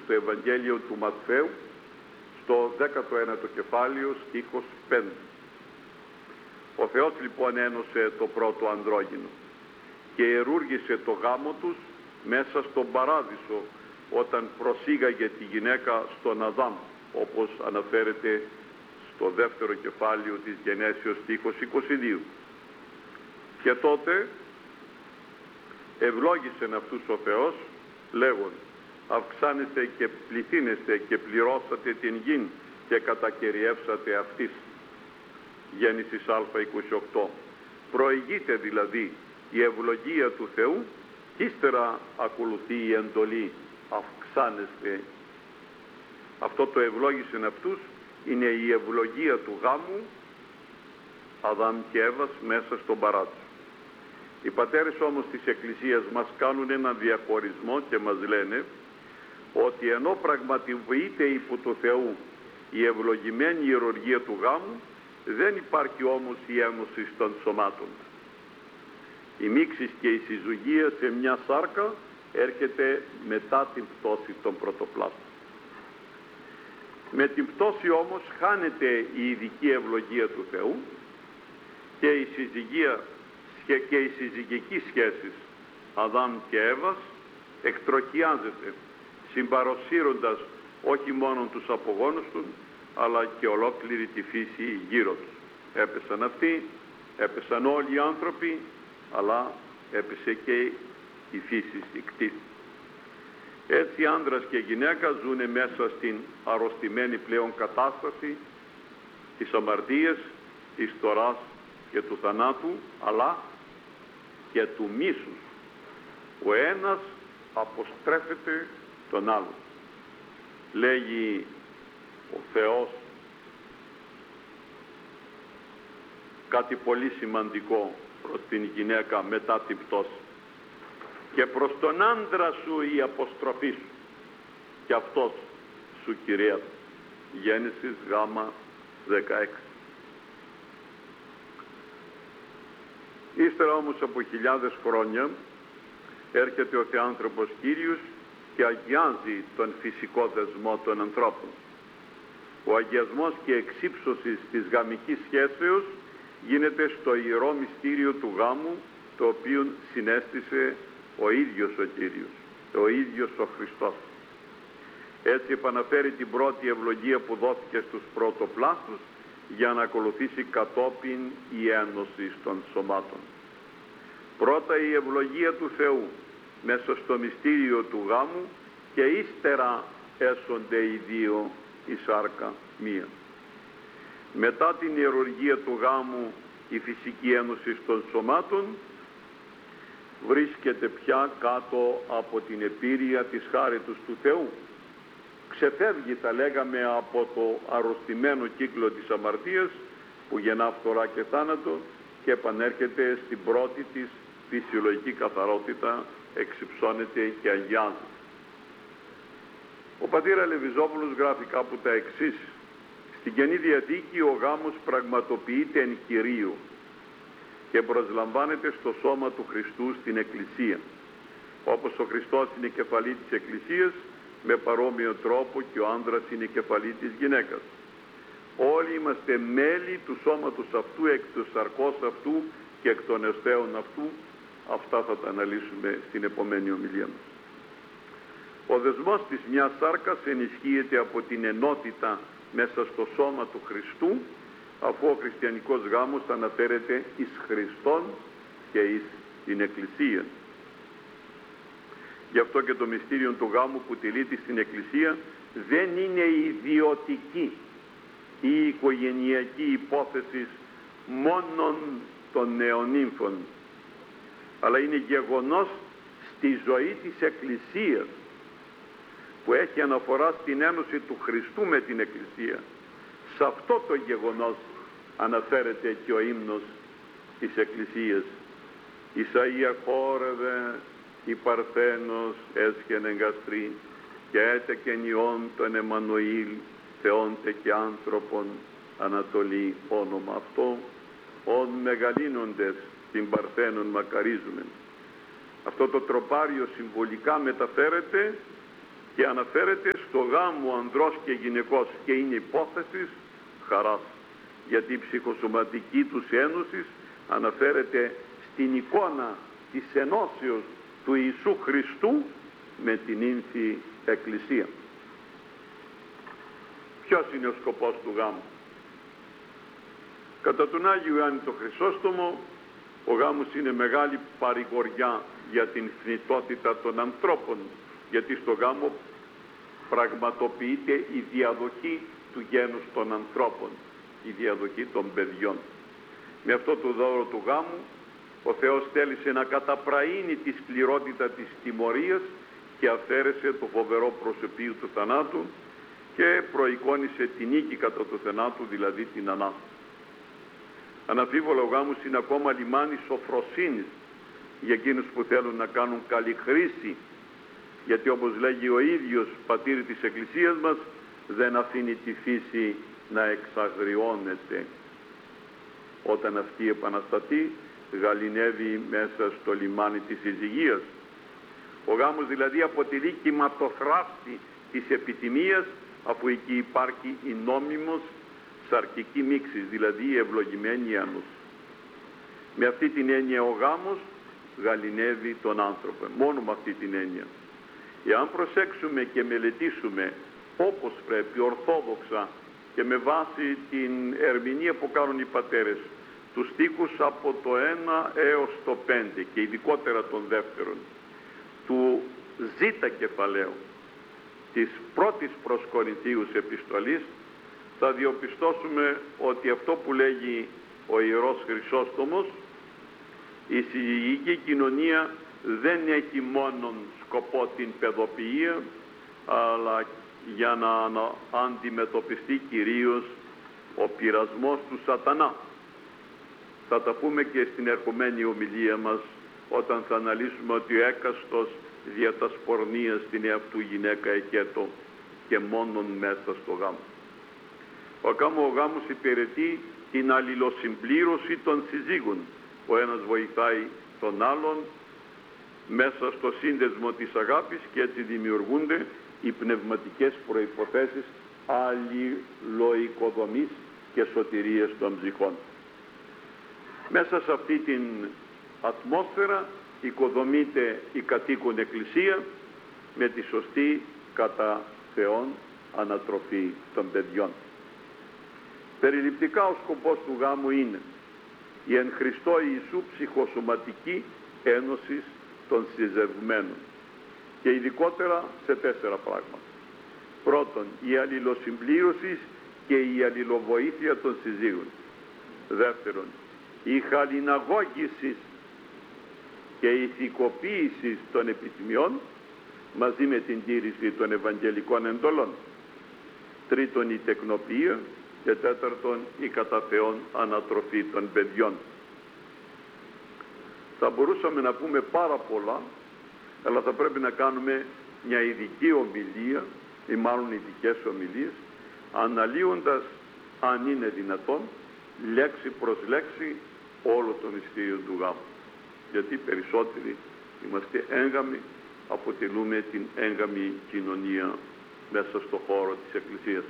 στο Ευαγγέλιο του Ματθαίου, στο 19ο κεφάλαιο, στίχος 5. Ο Θεός λοιπόν ένωσε το πρώτο ανδρόγυνο και ιερούργησε το γάμο τους μέσα στον παράδεισο, όταν προσήγαγε τη γυναίκα στον Αδάμ, όπως αναφέρεται στο δεύτερο κεφάλαιο της Γενέσεως, στίχος 22. Και τότε ευλόγησεν αυτούς ο Θεός, λέγον: αυξάνεστε και πληθύνεστε και πληρώσατε την γην και κατακεριεύσατε αυτής. Γέννησης α28. Προηγείται δηλαδή η ευλογία του Θεού και ύστερα ακολουθεί η εντολή: αυξάνεστε. Αυτό το ευλόγησεν αυτούς είναι η ευλογία του γάμου Αδάμ και Εύας μέσα στον παράδεισο. Οι πατέρες όμως της Εκκλησίας μας κάνουν έναν διαχωρισμό και μας λένε ότι ενώ πραγματοποιείται υπό του Θεού η ευλογημένη ιερουργία του γάμου, δεν υπάρχει όμως η ένωση των σωμάτων. Η μίξης και η συζυγία σε μια σάρκα έρχεται μετά την πτώση των πρωτοπλάστων. Με την πτώση όμως χάνεται η ειδική ευλογία του Θεού και η συζυγία και οι συζυγικοί σχέσεις Αδάμ και Εύας εκτροχιάζεται, συμπαροσύροντας όχι μόνο τους απογόνους του, αλλά και ολόκληρη τη φύση γύρω τους. Έπεσαν αυτοί, έπεσαν όλοι οι άνθρωποι, αλλά έπεσε και η φύση η κτήση. Έτσι άντρας και γυναίκα ζουνε μέσα στην αρρωστημένη πλέον κατάσταση της αμαρτίας, της τοράς και του θανάτου, αλλά και του μίσους. Ο ένας αποστρέφεται τον άλλον. Λέγει ο Θεός κάτι πολύ σημαντικό προς την γυναίκα μετά την πτώση: και προς τον άντρα σου η αποστροφή σου και αυτός σου κηρύττει. Γέννησης γάμα 16. Ύστερα όμως από χιλιάδες χρόνια έρχεται ο Θεάνθρωπος Κύριος και αγιάζει τον φυσικό δεσμό των ανθρώπων. Ο αγιασμός και εξύψωση της γαμικής σχέσεως γίνεται στο ιερό μυστήριο του γάμου, το οποίο συνέστησε ο ίδιος ο Κύριος, ο ίδιος ο Χριστός. Έτσι επαναφέρει την πρώτη ευλογία που δόθηκε στους πρωτοπλάστους για να ακολουθήσει κατόπιν η ένωση των σωμάτων. Πρώτα η ευλογία του Θεού μέσα στο μυστήριο του γάμου και ύστερα έσονται οι δύο η σάρκα μία. Μετά την ιερουργία του γάμου η φυσική ένωση των σωμάτων βρίσκεται πια κάτω από την επίρρεια της χάριτος του Θεού. Ξεφεύγει, θα λέγαμε, από το αρρωστημένο κύκλο της αμαρτίας που γεννά φθορά και θάνατο και επανέρχεται στην πρώτη της φυσιολογική καθαρότητα, εξυψώνεται και αγιάζει. Ο πατήρ Αλεβιζόπουλος γράφει κάπου τα εξής: στην Καινή Διαθήκη ο γάμος πραγματοποιείται εν Κυρίου και προσλαμβάνεται στο σώμα του Χριστού στην Εκκλησία. Όπως ο Χριστός είναι κεφαλή της Εκκλησίας, με παρόμοιο τρόπο και ο άνδρας είναι κεφαλή της γυναίκας. Όλοι είμαστε μέλη του σώματος αυτού, εκ του σαρκός αυτού και εκ των αισθέων αυτού. Αυτά θα τα αναλύσουμε στην επόμενη ομιλία μας. Ο δεσμός της μιας σάρκας ενισχύεται από την ενότητα μέσα στο σώμα του Χριστού, αφού ο χριστιανικός γάμος αναφέρεται εις Χριστόν και εις την Εκκλησία. Γι' αυτό και το μυστήριο του γάμου που τηρείται στην Εκκλησία δεν είναι ιδιωτική ή οικογενειακή υπόθεση μόνον των νεονύμφων, αλλά είναι γεγονός στη ζωή της Εκκλησίας που έχει αναφορά στην ένωση του Χριστού με την Εκκλησία. Σε αυτό το γεγονός αναφέρεται και ο ύμνος της Εκκλησίας. Ισαΐα χόρευε η Παρθένος έσχεν εγκαστρή και έτεκεν ιών τον Εμμανουήλ θεόντε και άνθρωπον Ανατολή όνομα αυτό ον μεγαλύνοντες την Παρθένον μακαρίζουμεν. Αυτό το τροπάριο συμβολικά μεταφέρεται και αναφέρεται στο γάμο ανδρός και γυναικός και είναι υπόθεση χαράς, γιατί η ψυχοσωματική τους ένωση αναφέρεται στην εικόνα της ενώσεως του Ιησού Χριστού με την ύμφη Εκκλησία. Ποιος είναι ο σκοπός του γάμου? Κατά τον Άγιο Ιωάννη το Χρυσόστομο, ο γάμος είναι μεγάλη παρηγοριά για την θνητότητα των ανθρώπων, γιατί στο γάμο πραγματοποιείται η διαδοχή του γένους των ανθρώπων, η διαδοχή των παιδιών. Με αυτό το δώρο του γάμου ο Θεός θέλησε να καταπραίνει τη σκληρότητα της τιμωρίας και αφαίρεσε το φοβερό προσωπείο του θανάτου και προεικόνισε την νίκη κατά του θανάτου, δηλαδή την Ανάσταση. Αναμφίβολα ο γάμος είναι ακόμα λιμάνι σοφροσύνης για εκείνους που θέλουν να κάνουν καλή χρήση, γιατί όπως λέγει ο ίδιος πατήρ της Εκκλησίας μας, δεν αφήνει τη φύση να εξαγριώνεται. Όταν αυτή επαναστατεί, γαληνεύει μέσα στο λιμάνι της συζυγίας. Ο γάμος δηλαδή αποτελεί κυματοθράφτη της επιτιμίας, αφού εκεί υπάρχει η νόμιμος σαρκική μίξη, δηλαδή η ευλογημένη ένωση. Με αυτή την έννοια ο γάμος γαληνεύει τον άνθρωπο, μόνο με αυτή την έννοια. Εάν προσέξουμε και μελετήσουμε όπως πρέπει, ορθόδοξα και με βάση την ερμηνεία που κάνουν οι πατέρες, τους στίχους από το 1 έως το 5 και ειδικότερα τον δεύτερον του Ζ κεφαλαίου της πρώτης προς Κορινθίους επιστολής, θα διοπιστώσουμε ότι αυτό που λέγει ο Ιερός Χρυσόστομος, η συζυγική κοινωνία δεν έχει μόνον σκοπό την παιδοποιία, αλλά για να αντιμετωπιστεί κυρίως ο πειρασμός του σατανά. Θα τα πούμε και στην ερχομένη ομιλία μας, όταν θα αναλύσουμε ότι ο έκαστος δια τας πορνείας την εαυτού γυναίκα εκέτο και μόνον μέσα στο γάμο. Ο γάμος υπηρετεί την αλληλοσυμπλήρωση των συζύγων. Ο ένας βοηθάει τον άλλον μέσα στο σύνδεσμο της αγάπης και έτσι δημιουργούνται οι πνευματικές προϋποθέσεις αλληλοοικοδομής και σωτηρίας των ψυχών. Μέσα σε αυτή την ατμόσφαιρα οικοδομείται η κατοίκον εκκλησία με τη σωστή κατά Θεόν ανατροφή των παιδιών. Περιληπτικά ο σκοπός του γάμου είναι η εν Χριστώ Ιησού ψυχοσωματική ένωση των συζευγμένων και ειδικότερα σε 4 πράγματα. Πρώτον, η αλληλοσυμπλήρωση και η αλληλοβοήθεια των συζύγων. Δεύτερον, η χαλιναγώγηση και η ηθικοποίηση των επιθυμιών μαζί με την τήρηση των ευαγγελικών εντολών. Τρίτον, η τεκνοποιία και τέταρτον, η κατά Θεόν ανατροφή των παιδιών. Θα μπορούσαμε να πούμε πάρα πολλά, αλλά θα πρέπει να κάνουμε μια ειδική ομιλία ή μάλλον ειδικές ομιλίες, αναλύοντας, αν είναι δυνατόν, λέξη προς λέξη όλο το μυστήριο του γάμου. Γιατί περισσότεροι είμαστε έγγαμοι, αποτελούμε την έγγαμη κοινωνία μέσα στο χώρο της Εκκλησίας.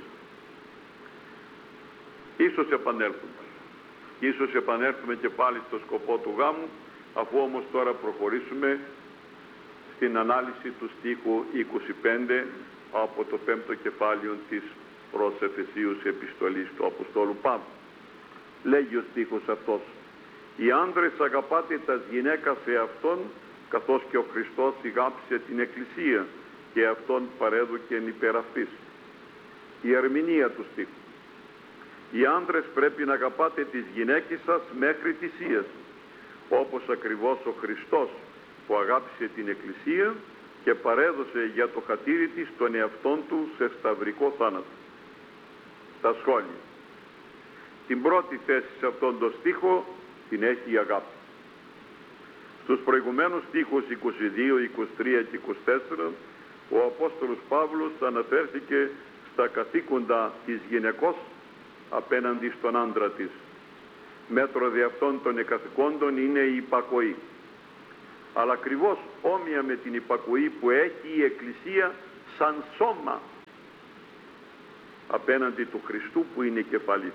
Ίσως επανέλθουμε και πάλι στο σκοπό του γάμου, αφού όμως τώρα προχωρήσουμε στην ανάλυση του στίχου 25 από το 5ο κεφάλαιο της προς Εφεσίους επιστολής του Αποστόλου Παύλου. Λέγει ο στίχος αυτός: «Οι άνδρες αγαπάτε τας γυναίκας εαυτόν, καθώς και ο Χριστός ηγάψε την Εκκλησία και αυτόν παρέδωκεν υπέρ αυτής». Η ερμηνεία του στίχου: «Οι άνδρες πρέπει να αγαπάτε τις γυναίκες σας μέχρι θυσίας, όπως ακριβώς ο Χριστός που αγάπησε την Εκκλησία και παρέδωσε για το χατήρι της τον εαυτόν του σε σταυρικό θάνατο». Τα σχόλια. Την πρώτη θέση σε αυτόν τον στίχο την έχει η αγάπη. Στους προηγουμένους στίχους 22, 23 και 24 ο Απόστολος Παύλος αναφέρθηκε στα καθήκοντα της γυναικός απέναντι στον άντρα της. Μέτρο δι' αυτών των καθηκόντων είναι η υπακοή. Αλλά ακριβώς όμοια με την υπακοή που έχει η Εκκλησία σαν σώμα απέναντι του Χριστού που είναι κεφαλή.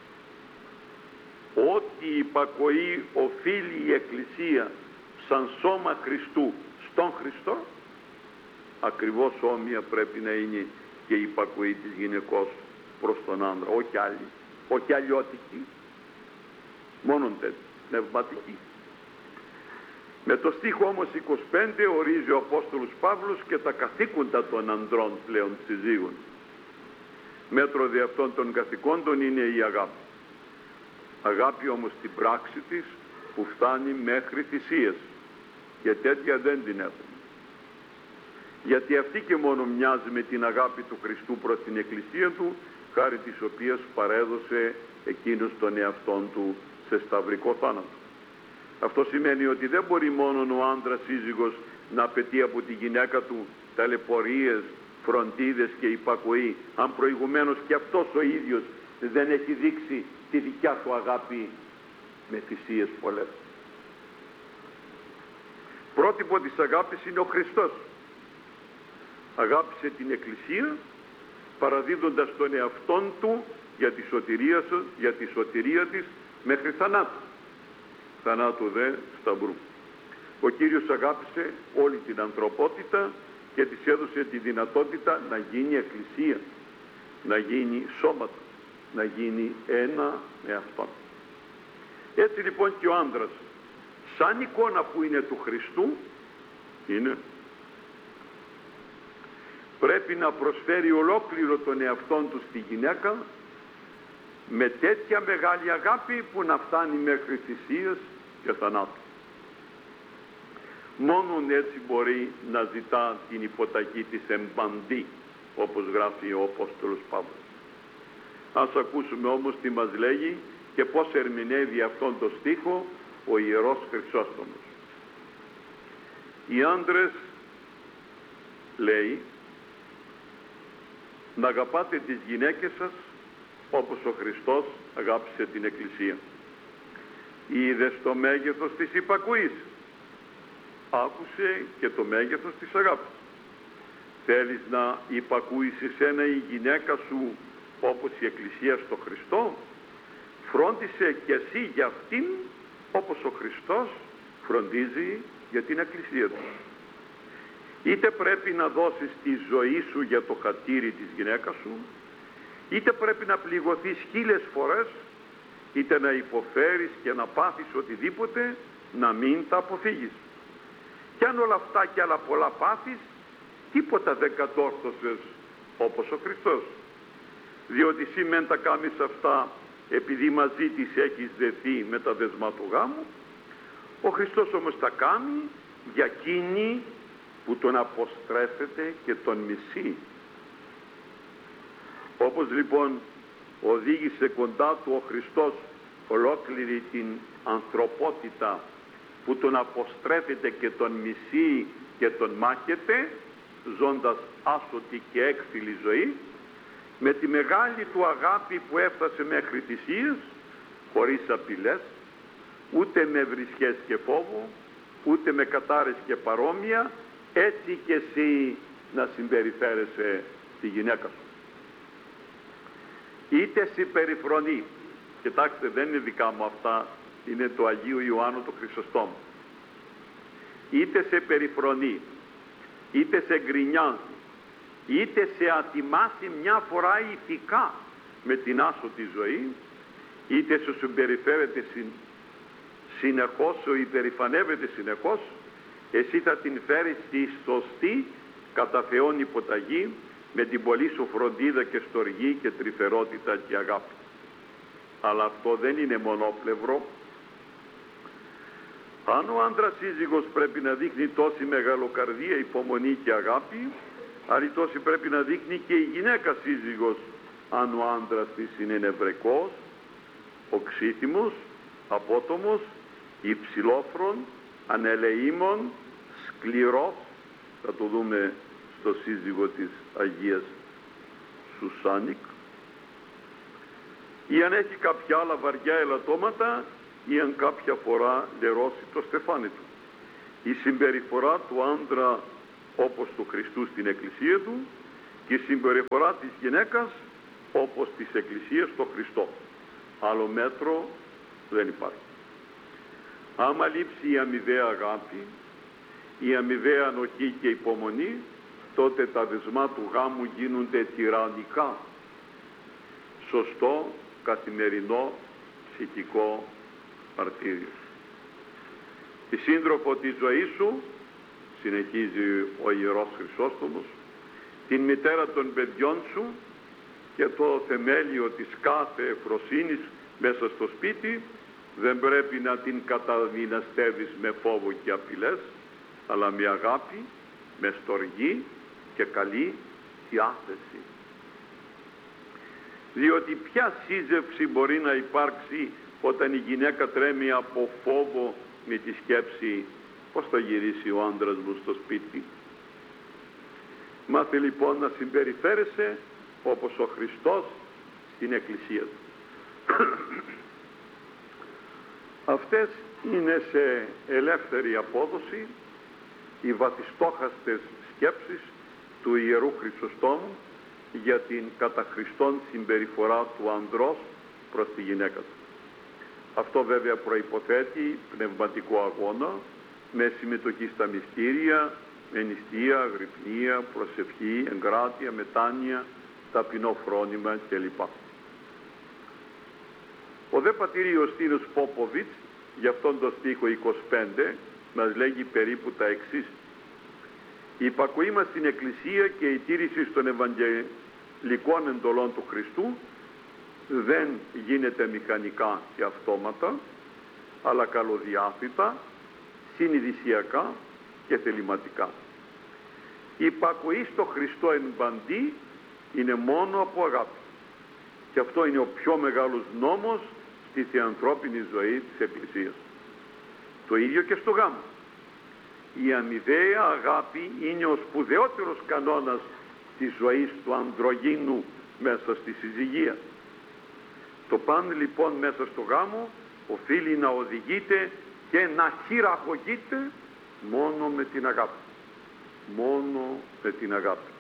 Ό,τι υπακοή οφείλει η Εκκλησία σαν σώμα Χριστού στον Χριστό, ακριβώς όμοια πρέπει να είναι και η υπακοή της γυναικός προς τον άντρα, όχι άλλη, όχι αλλιώτικη, μόνον τέτοια, πνευματική. Με το στίχο όμως 25 ορίζει ο Απόστολος Παύλος και τα καθήκοντα των ανδρών πλέον συζύγων. Μέτρο δι' αυτών των καθηκόντων είναι η αγάπη. Αγάπη όμως στην πράξη της που φτάνει μέχρι θυσίες, και τέτοια δεν την έχουμε. Γιατί αυτή και μόνο μοιάζει με την αγάπη του Χριστού προς την Εκκλησία του, χάρη της οποίας παρέδωσε εκείνος τον εαυτόν του σε σταυρικό θάνατο. Αυτό σημαίνει ότι δεν μπορεί μόνο ο άντρας σύζυγος να απαιτεί από τη γυναίκα του ταλαιπωρίες, φροντίδες και υπακοή, αν προηγουμένως και αυτός ο ίδιος δεν έχει δείξει τη δικιά του αγάπη με θυσίες πολλές. Πρότυπο της αγάπης είναι ο Χριστός. Αγάπησε την Εκκλησία παραδίδοντας τον εαυτόν του για τη σωτηρία της μέχρι θανάτου. Θανάτου δε σταυρού. Ο Κύριος αγάπησε όλη την ανθρωπότητα και της έδωσε τη δυνατότητα να γίνει Εκκλησία, να γίνει σώμα, να γίνει ένα με Αυτόν. Έτσι λοιπόν και ο άντρας, σαν εικόνα που είναι του Χριστού, πρέπει να προσφέρει ολόκληρο τον εαυτόν του στη γυναίκα με τέτοια μεγάλη αγάπη που να φτάνει μέχρι θυσίας και θανάτου. Μόνον έτσι μπορεί να ζητά την υποταγή της εμπαντή, όπως γράφει ο Απόστολος Παύλος. Ας ακούσουμε όμως τι μας λέγει και πώς ερμηνεύει αυτόν τον στίχο ο Ιερός Χρυσόστομος. Οι άντρες, λέει, να αγαπάτε τις γυναίκες σας όπως ο Χριστός αγάπησε την Εκκλησία. Είδες το μέγεθος της υπακοής, άκουσε και το μέγεθος της αγάπης. Θέλεις να υπακούεις εσένα η γυναίκα σου όπως η Εκκλησία στο Χριστό? Φρόντισε και εσύ για αυτήν όπως ο Χριστός φροντίζει για την Εκκλησία του. Είτε πρέπει να δώσεις τη ζωή σου για το χατήρι της γυναίκας σου, είτε πρέπει να πληγωθείς 1000 φορές, είτε να υποφέρεις και να πάθεις οτιδήποτε, να μην τα αποφύγεις. Κι αν όλα αυτά και άλλα πολλά πάθεις, τίποτα δεν κατόρθωσες όπως ο Χριστός. Διότι εσύ μεν τα κάνεις αυτά επειδή μαζί της έχεις δεθεί με τα δεσμά του γάμου, ο Χριστός όμως τα κάνει για εκείνη που τον αποστρέφεται και τον μισεί. Όπως λοιπόν οδήγησε κοντά του ο Χριστός ολόκληρη την ανθρωπότητα που τον αποστρέφεται και τον μισεί και τον μάχεται, ζώντας άσωτη και έκφυλη ζωή, με τη μεγάλη του αγάπη που έφτασε μέχρι θυσίες, χωρίς απειλές, ούτε με βρισχές και φόβο, ούτε με κατάρες και παρόμοια, έτσι και εσύ να συμπεριφέρεσαι τη γυναίκα σου. Είτε σε περιφρονεί, κοιτάξτε, δεν είναι δικά μου αυτά, είναι του Αγίου Ιωάννου του Χρυσοστόμου, είτε σε περιφρονεί, είτε σε γκρινιάζει, είτε σε ατιμάσει μια φορά ηθικά με την άσωτη ζωή, είτε σου συμπεριφέρεται συνεχώς, σου υπερηφανεύεται συνεχώς, εσύ θα την φέρεις στη σωστή κατά Θεόν υποταγή, με την πολύ σου φροντίδα και στοργή και τρυφερότητα και αγάπη. Αλλά αυτό δεν είναι μονόπλευρο. Αν ο άντρας σύζυγος πρέπει να δείχνει τόση μεγαλοκαρδία, υπομονή και αγάπη, άλλη τόση πρέπει να δείχνει και η γυναίκα σύζυγος, αν ο άντρας της είναι νευρικός, οξύτιμος, απότομος, υψηλόφρον, ανελεήμων, σκληρός, θα το δούμε στο σύζυγο της Αγίας Σουσάνικ, ή αν έχει κάποια άλλα βαριά ελαττώματα, ή αν κάποια φορά λερώσει το στεφάνι του. Η συμπεριφορά του άντρα όπως του Χριστού στην Εκκλησία του, και η συμπεριφορά της γυναίκας όπως της Εκκλησίας στο Χριστό. Άλλο μέτρο δεν υπάρχει. Άμα λείψει η αμοιβαία αγάπη, η αμοιβαία ανοχή και υπομονή, τότε τα δεσμά του γάμου γίνονται τυραννικά. Σωστό, καθημερινό, ψυχικό μαρτύριο. Τη σύντροφο της ζωής σου, συνεχίζει ο Ιερός Χρυσόστομος, την μητέρα των παιδιών σου και το θεμέλιο της κάθε ευφροσύνης μέσα στο σπίτι, δεν πρέπει να την καταδυναστεύεις με φόβο και απειλές, αλλά με αγάπη, με στοργή και καλή διάθεση. Διότι ποια σύζευξη μπορεί να υπάρξει όταν η γυναίκα τρέμει από φόβο με τη σκέψη πώς θα γυρίσει ο άντρας μου στο σπίτι. Μάθε λοιπόν να συμπεριφέρεσαι όπως ο Χριστός στην Εκκλησία του. Αυτές είναι σε ελεύθερη απόδοση οι βαθιστόχαστες σκέψεις του Ιερού Χρυσοστόμου για την κατά Χριστόν συμπεριφορά του ανδρός προς τη γυναίκα του. Αυτό βέβαια προϋποθέτει πνευματικό αγώνα με συμμετοχή στα μυστήρια, με νηστεία, αγρυπνία, προσευχή, εγκράτεια, μετάνοια, ταπεινό φρόνημα κλπ. Ο δε πατήρ Ιωστίνος Πόποβιτς για αυτόν το στίχο 25 μας λέγει περίπου τα εξής: η υπακοή μας στην Εκκλησία και η τήρηση των ευαγγελικών εντολών του Χριστού δεν γίνεται μηχανικά και αυτόματα, αλλά καλοδιάθητα, συνειδησιακά και θεληματικά. Η υπακοή στο Χριστό εν παντί είναι μόνο από αγάπη. Και αυτό είναι ο πιο μεγάλος νόμος στη θεανθρώπινη ζωή της Εκκλησίας. Το ίδιο και στο γάμο. Η αμοιβαία αγάπη είναι ο σπουδαιότερος κανόνας της ζωής του ανδρογίνου μέσα στη συζυγία. Το παν λοιπόν μέσα στο γάμο οφείλει να οδηγείται και να χειραγωγείται μόνο με την αγάπη. Μόνο με την αγάπη.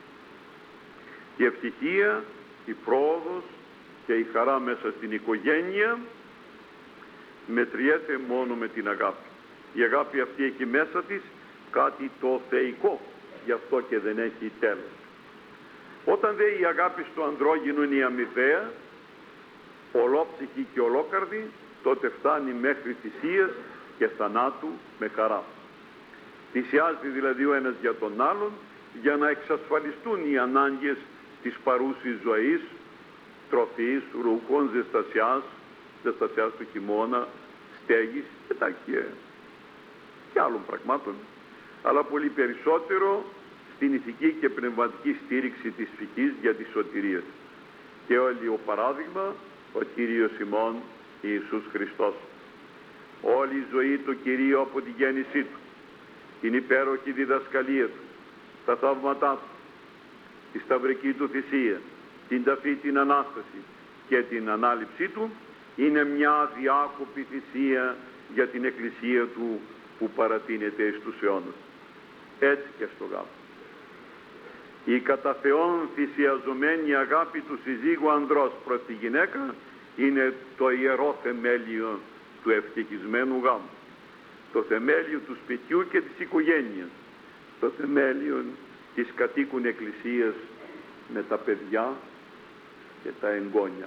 Η ευτυχία, η πρόοδος και η χαρά μέσα στην οικογένεια μετριέται μόνο με την αγάπη. Η αγάπη αυτή έχει μέσα της κάτι το θεϊκό, γι' αυτό και δεν έχει τέλος. Όταν δε η αγάπη στο ανδρόγυνο είναι η αμοιβαία, ολόψυχη και ολόκαρδη, τότε φτάνει μέχρι θυσίας και θανάτου με χαρά. Θυσιάζει δηλαδή ο ένας για τον άλλον για να εξασφαλιστούν οι ανάγκες της παρούσης ζωής, τροφής, ρούχων, ζεστασιάς του χειμώνα, στέγης και άλλων πραγμάτων, αλλά πολύ περισσότερο στην ηθική και πνευματική στήριξη της φυγής για τη σωτηρία. Και όλοι ο παράδειγμα, ο Κύριος ημών Ιησούς Χριστός. Όλη η ζωή του Κυρίου από τη γέννησή του, την υπέροχη διδασκαλία του, τα θαύματά του, τη σταυρική του θυσία, την ταφή, την Ανάσταση και την ανάληψή του, είναι μια αδιάκοπη θυσία για την Εκκλησία του που παρατείνεται εις τους αιώνας. Έτσι και στο γάμο. Η κατά Θεόν θυσιαζομένη αγάπη του συζύγου ανδρός προς τη γυναίκα είναι το ιερό θεμέλιο του ευτυχισμένου γάμου. Το θεμέλιο του σπιτιού και της οικογένειας. Το θεμέλιο της κατοίκουν εκκλησίας με τα παιδιά και τα εγγόνια.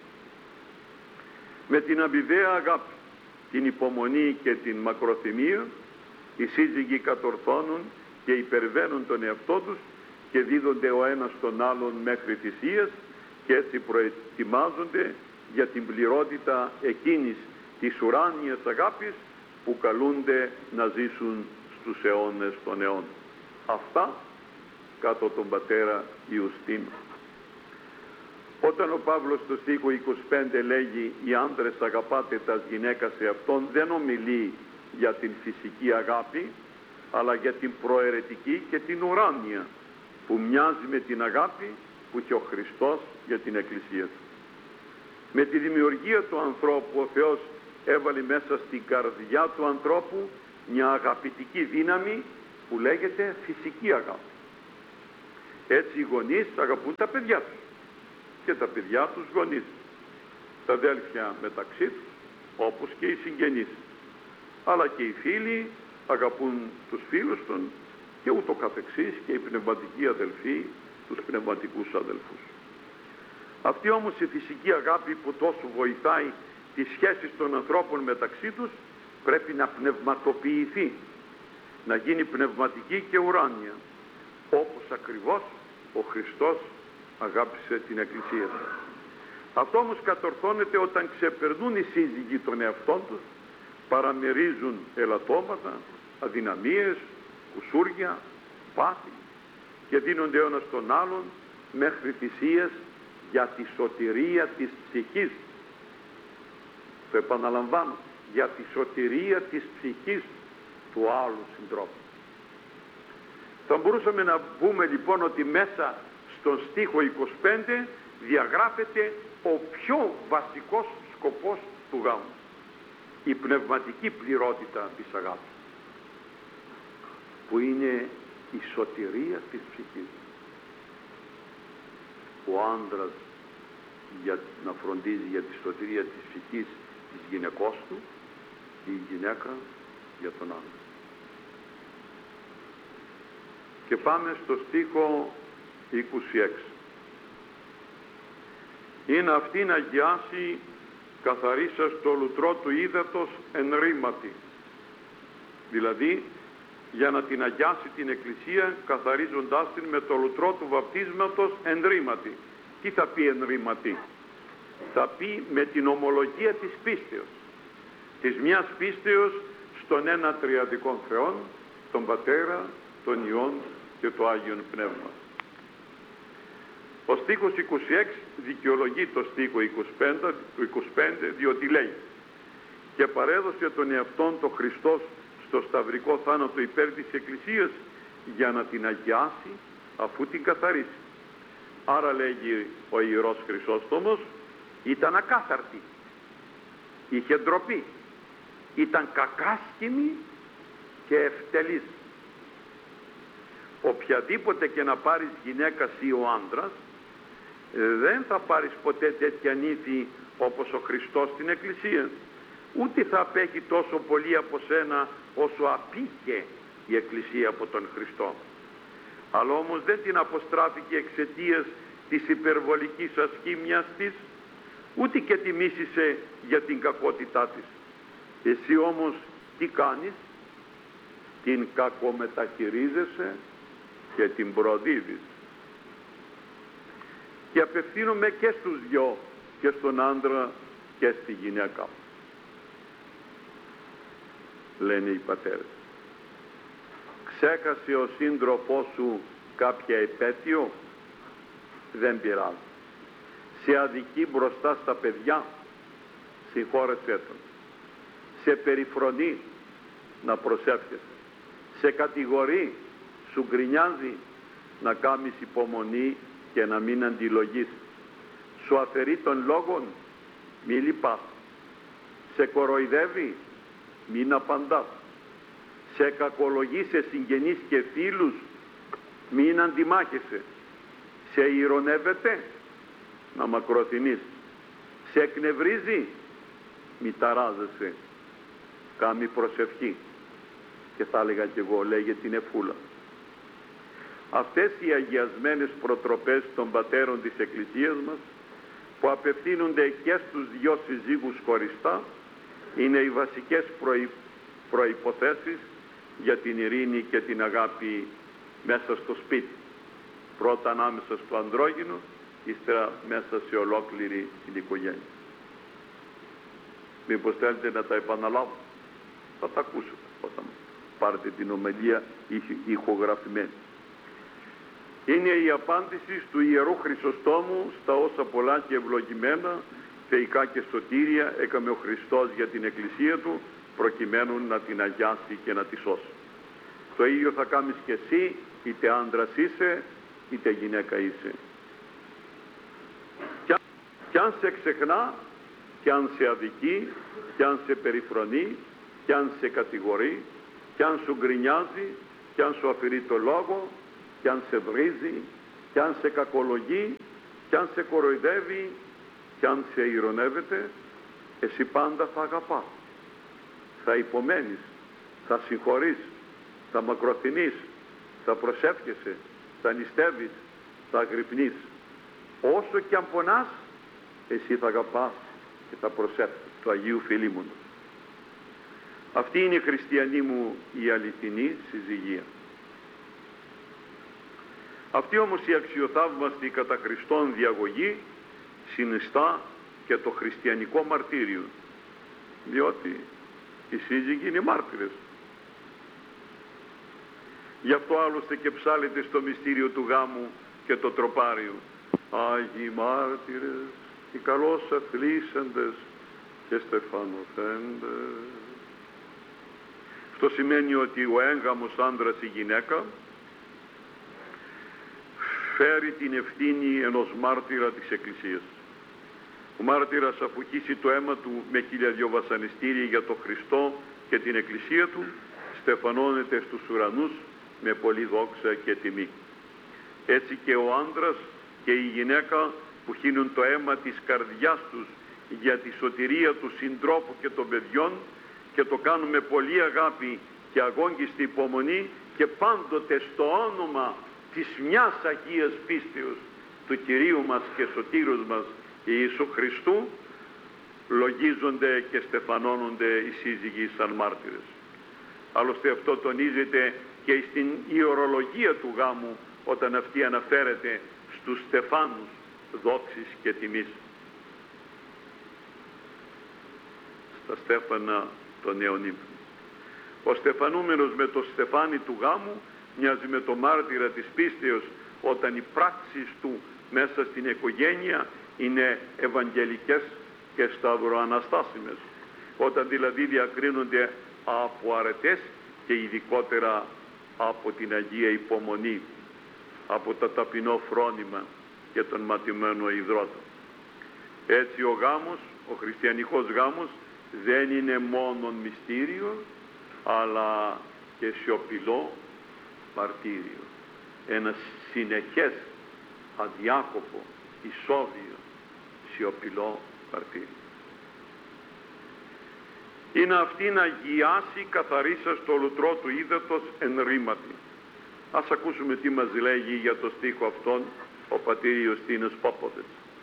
Με την αμοιβαία αγάπη, την υπομονή και την μακροθυμία, οι σύζυγοι κατορθώνουν και υπερβαίνουν τον εαυτό τους και δίδονται ο ένας τον άλλον μέχρι θυσίας και έτσι προετοιμάζονται για την πληρότητα εκείνης της ουράνιας αγάπης που καλούνται να ζήσουν στους αιώνες των αιώνων. Αυτά κάτω τον πατέρα Ιουστίνο. Όταν ο Παύλος στο στίχο 25 λέγει «Οι άντρες αγαπάτε τας γυναίκας σε αυτόν», δεν ομιλεί για την φυσική αγάπη, αλλά για την προαιρετική και την ουράνια, που μοιάζει με την αγάπη που είχε ο Χριστός για την Εκκλησία του. Με τη δημιουργία του ανθρώπου ο Θεός έβαλε μέσα στην καρδιά του ανθρώπου μια αγαπητική δύναμη που λέγεται φυσική αγάπη. Έτσι οι γονείς αγαπούν τα παιδιά τους και τα παιδιά τους γονείς, τα αδέλφια μεταξύ τους όπως και οι συγγενείς, αλλά και οι φίλοι αγαπούν τους φίλους των και ούτω καθεξής, και οι πνευματικοί αδελφοί τους πνευματικούς αδελφούς. Αυτή όμως η φυσική αγάπη που τόσο βοηθάει τις σχέσεις των ανθρώπων μεταξύ τους πρέπει να πνευματοποιηθεί, να γίνει πνευματική και ουράνια, όπως ακριβώς ο Χριστός αγάπησε την Εκκλησία του. Αυτό όμως κατορθώνεται όταν ξεπερνούν οι σύζυγοι των εαυτών τους, παραμερίζουν ελαττώματα, αδυναμίες, κουσούρια, πάθη και δίνονται ο ένας τον άλλον μέχρι θυσίες για τη σωτηρία της ψυχής. Το επαναλαμβάνω, για τη σωτηρία της ψυχής του άλλου συντρόφου. Θα μπορούσαμε να πούμε λοιπόν ότι μέσα στον στίχο 25 διαγράφεται ο πιο βασικός σκοπός του γάμου, η πνευματική πληρότητα της αγάπης, που είναι η σωτηρία της ψυχής. Ο άντρας για να φροντίζει για τη σωτηρία της ψυχής της γυναικός του και η γυναίκα για τον άντρα. Και πάμε στο στίχο 26. Είναι αυτή να αγιάσει καθαρίσας το λουτρό του ύδατος εν ρήματι. Δηλαδή για να την αγιάσει την Εκκλησία καθαρίζοντάς την με το λουτρό του βαπτίσματος εν ρήματι. Τι θα πει εν ρήματι? Θα πει με την ομολογία της πίστεως, της μιας πίστεως στον ένα τριαδικών Θεόν, τον Πατέρα, τον Υιόν και το Άγιον Πνεύμα. Ο στίχος 26 δικαιολογεί το στίχο 25 διότι λέει «Και παρέδωσε τον εαυτόν το Χριστός στο σταυρικό θάνατο υπέρ της Εκκλησίας για να την αγιάσει αφού την καθαρίσει». Άρα λέγει ο Ιερός Χρυσόστομος, ήταν ακάθαρτη, είχε ντροπή, ήταν κακάσχημη και ευτελής. Οποιαδήποτε και να πάρεις γυναίκα ή ο άντρας, δεν θα πάρεις ποτέ τέτοια νύφη όπως ο Χριστός στην Εκκλησία, ούτε θα απέχει τόσο πολύ από σένα όσο απήχε η Εκκλησία από τον Χριστό. Αλλά όμως δεν την αποστράφηκε εξαιτίας της υπερβολικής ασχήμιας της, ούτε και τη μίσησε για την κακότητά της. Εσύ όμως τι κάνεις? Την κακομεταχειρίζεσαι και την προδίδεις. Και απευθύνομαι και στους δυο, και στον άντρα και στη γυναίκα, λένε οι πατέρες. Ξέχασε ο σύντροφός σου κάποια επέτειο? Δεν πειράζει. Σε αδικεί μπροστά στα παιδιά? Συγχώρεσέ τον. Σε περιφρονεί? Να προσεύχεσαι. Σε κατηγορεί? Σου γκρινιάζει? Να κάνεις υπομονή και να μην αντιλογείς. Σου αφαιρεί των λόγων? Μη λυπάς. Σε κοροϊδεύει? Μην απαντάς. Σε κακολογεί σε συγγενείς και φίλους? Μην αντιμάχεσαι. Σε ειρωνεύεται? Να μακροθυμείς. Σε εκνευρίζει? Μη ταράζεσαι. Κάμει προσευχή. Και θα έλεγα κι εγώ, λέγε την εφούλα. Αυτές οι αγιασμένες προτροπές των πατέρων της Εκκλησίας μας, που απευθύνονται και στους δυο συζύγους χωριστά, είναι οι βασικές προϋποθέσεις για την ειρήνη και την αγάπη μέσα στο σπίτι. Πρώτα ανάμεσα στο ανδρόγυνο, ύστερα μέσα σε ολόκληρη την οικογένεια. Μήπως θέλετε να τα επαναλάβω? Θα τα ακούσετε όταν πάρετε την ομιλία ηχογραφημένη. Είναι η απάντηση του Ιερού Χρυσοστόμου στα όσα πολλά και ευλογημένα θεϊκά και σωτήρια έκαμε ο Χριστός για την Εκκλησία Του, προκειμένου να την αγιάσει και να τη σώσει. Το ίδιο θα κάνεις και εσύ, είτε άντρας είσαι είτε γυναίκα είσαι. Κι αν σε ξεχνά, κι αν σε αδικεί, κι αν σε περιφρονεί, κι αν σε κατηγορεί, κι αν σου γκρινιάζει, κι αν σου αφαιρεί το λόγο, κι αν σε βρίζει, κι αν σε κακολογεί, κι αν σε κοροϊδεύει, κι αν σε ειρωνεύεται, εσύ πάντα θα αγαπάς, θα υπομένεις, θα συγχωρείς, θα μακροθυμείς, θα προσεύχεσαι, θα νηστεύεις, θα αγρυπνείς. Όσο κι αν πονάς, εσύ θα αγαπάς και θα προσεύχεσαι, του Αγίου Φιλίμωνος. Αυτή είναι η χριστιανή μου η αληθινή συζυγία. Αυτή όμως η αξιοθαύμαστη κατά Χριστόν διαγωγή συνιστά και το χριστιανικό μαρτύριο, διότι οι σύζυγοι είναι μάρτυρες. Γι' αυτό άλλωστε και ψάλλεται στο μυστήριο του γάμου και το τροπάριο: Άγιοι μάρτυρες, οι καλώς αθλήσαντες και στεφανοθέντες. Αυτό σημαίνει ότι ο έγγαμος άντρας ή γυναίκα φέρει την ευθύνη ενός μάρτυρα της Εκκλησίας. Ο μάρτυρας, αφού χύσει το αίμα του με 1002 βασανιστήρια για τον Χριστό και την Εκκλησία του, στεφανώνεται στους ουρανούς με πολλή δόξα και τιμή. Έτσι και ο άντρας και η γυναίκα που χύνουν το αίμα της καρδιάς τους για τη σωτηρία του συντρόφου και των παιδιών, και το κάνουν με πολλή αγάπη και αγόγγιστη υπομονή και πάντοτε στο όνομα της μιας Αγίας πίστεως του Κυρίου μας και Σωτήρους μας Ιησού Χριστού, λογίζονται και στεφανώνονται οι σύζυγοι σαν μάρτυρες. Άλλωστε αυτό τονίζεται και στην ιερολογία του γάμου, όταν αυτή αναφέρεται στους στεφάνους δόξης και τιμής. Στα στέφανα των νέων ύμνων. Ο στεφανούμενος με το στεφάνι του γάμου μοιάζει με το μάρτυρα της πίστεως, όταν οι πράξεις του μέσα στην οικογένεια είναι ευαγγελικές και σταυροαναστάσιμες, όταν δηλαδή διακρίνονται από αρετές και ειδικότερα από την Αγία Υπομονή, από το ταπεινό φρόνημα και τον ματιμένο υδρότο. Έτσι ο γάμος, ο χριστιανικός γάμος, δεν είναι μόνο μυστήριο, αλλά και σιωπηλό μαρτύριο. Ένα συνεχές, αδιάκοπο, ισόβιο, σιωπηλό μαρτύριο. Είναι αυτή να αγιάσει καθαρίσας το λουτρό του ύδατος εν ρήματι. Ας ακούσουμε τι μας λέγει για το στίχο αυτόν ο πατήρ Ιωστίνος Πόποβετς.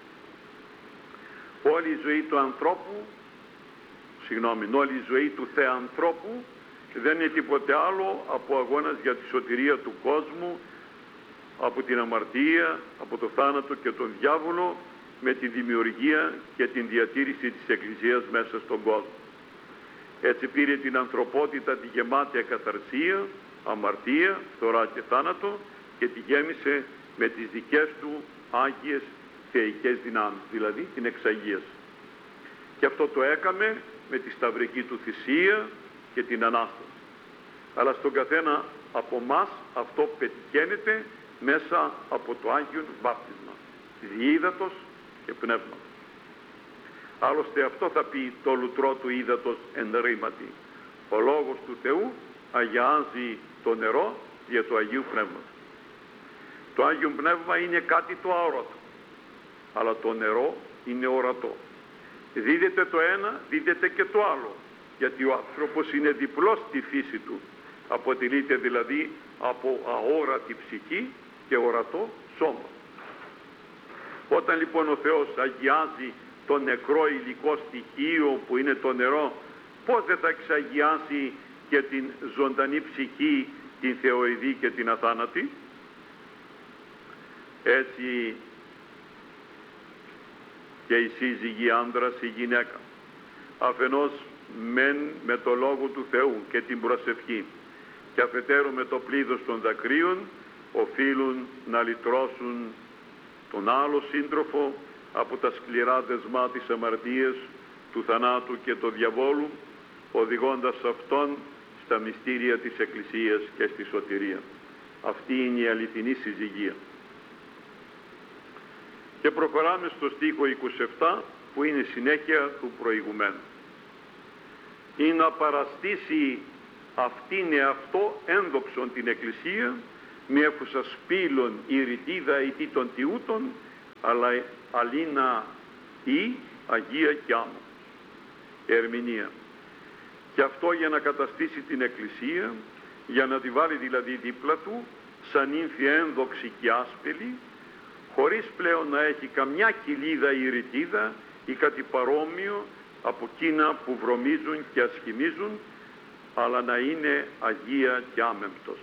Όλη η ζωή του ανθρώπου, όλη η ζωή του θεανθρώπου δεν είναι τίποτε άλλο από αγώνας για τη σωτηρία του κόσμου από την αμαρτία, από το θάνατο και τον διάβολο, με τη δημιουργία και την διατήρηση της Εκκλησίας μέσα στον κόσμο. Έτσι πήρε την ανθρωπότητα τη γεμάτη ακαθαρσία, αμαρτία, φθορά και θάνατο και τη γέμισε με τις δικές του άγιες θεϊκές δυνάμεις, δηλαδή την εξαγίαση. Και αυτό το έκαμε με τη σταυρική του θυσία και την Ανάσταση. Αλλά στον καθένα από μας αυτό πετυχαίνεται μέσα από το Άγιον Βάπτισμα, ύδατος και πνεύμα. Άλλωστε αυτό θα πει το λουτρό του ύδατος εν ρήματι. Ο Λόγος του Θεού αγιάζει το νερό για το Αγίου Πνεύματος. Το Άγιο Πνεύμα είναι κάτι το αόρατο, αλλά το νερό είναι ορατό. Δίδεται το ένα, δίδεται και το άλλο, γιατί ο άνθρωπος είναι διπλός στη φύση του. Αποτελείται δηλαδή από αόρατη ψυχή και ορατό σώμα. Όταν λοιπόν ο Θεός αγιάζει το νεκρό υλικό στοιχείο που είναι το νερό, πώς δεν θα εξαγιάσει και την ζωντανή ψυχή, την θεοειδή και την αθάνατη? Έτσι και η σύζυγη άντρας η γυναίκα, αφενός μεν με το Λόγο του Θεού και την προσευχή, και αφετέρου με το πλήθος των δακρύων, οφείλουν να λυτρώσουν τον άλλο σύντροφο από τα σκληρά δεσμά της αμαρτίας, του θανάτου και του διαβόλου, οδηγώντας αυτόν στα μυστήρια της Εκκλησίας και στη σωτηρία. Αυτή είναι η αληθινή συζυγία. Και προχωράμε στο στίχο 27, που είναι συνέχεια του προηγουμένου. Ή να παραστήσει αυτήν εαυτό ένδοξον την Εκκλησία, μη έφουσα σπήλων η ρητίδα ή των τιούτων, αλλά αλίνα ή Αγία κι άμμο. Ερμηνεία. Και αυτό για να καταστήσει την Εκκλησία, για να τη βάλει δηλαδή δίπλα του, σαν ύμφη ένδοξη και άσπελη, χωρίς πλέον να έχει καμιά κοιλίδα ή ρητίδα ή κάτι παρόμοιο από εκείνα που βρωμίζουν και ασχημίζουν, αλλά να είναι Αγία και άμεμπτος.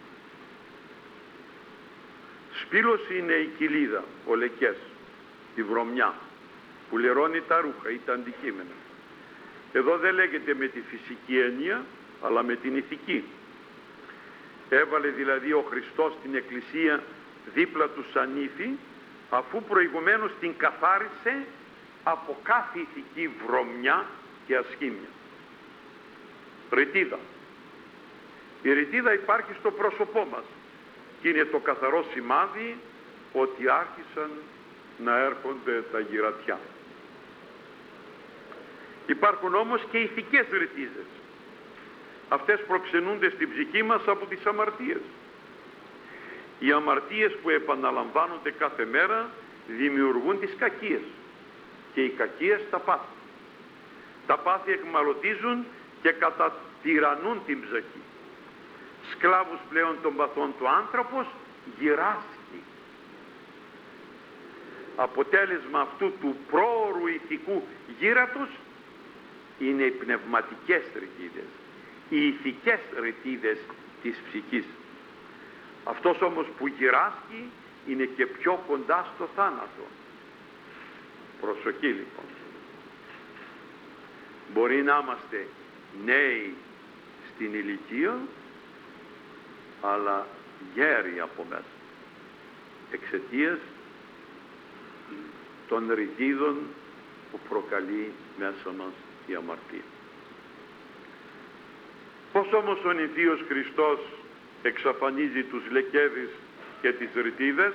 Σπήλος είναι η κοιλίδα, ο λεκές, η βρωμιά, που λερώνει τα ρούχα ή τα αντικείμενα. Εδώ δεν λέγεται με τη φυσική έννοια, αλλά με την ηθική. Έβαλε δηλαδή ο Χριστός την Εκκλησία δίπλα του σαν ύφη, αφού προηγουμένως την καθάρισε από κάθε ηθική βρωμιά και ασχήμια. Ρητίδα. Η ρητίδα υπάρχει στο πρόσωπό μας και είναι το καθαρό σημάδι ότι άρχισαν να έρχονται τα γυρατιά. Υπάρχουν όμως και ηθικές ρητίδες. Αυτές προξενούνται στην ψυχή μας από τις αμαρτίες. Οι αμαρτίες που επαναλαμβάνονται κάθε μέρα δημιουργούν τις κακίες και οι κακίες τα πάθη. Τα πάθη εκμαλωτίζουν και κατατυραννούν την ψυχή. Σκλάβους πλέον των παθών του άνθρωπος γυράσκει. Αποτέλεσμα αυτού του πρόωρου ηθικού γύρατος είναι οι πνευματικές ρητίδες, οι ηθικές ρητίδες της ψυχής. Αυτός όμως που γυράσκει είναι και πιο κοντά στο θάνατο. Προσοχή λοιπόν. Μπορεί να είμαστε νέοι στην ηλικία, αλλά γέροι από μέσα, εξαιτίας των ρητίδων που προκαλεί μέσα μας η αμαρτία. Πώς όμως ο νηφίος Χριστός εξαφανίζει τους λεκέδεις και τις ρητίδες?